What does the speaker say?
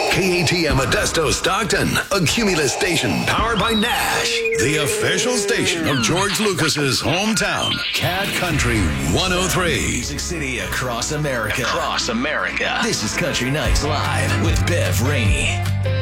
KATM Modesto Stockton, a Cumulus station powered by Nash, the official station of George Lucas's hometown, Cat Country 103. Music City across America. This is Country Nights Live with Bev Rainey.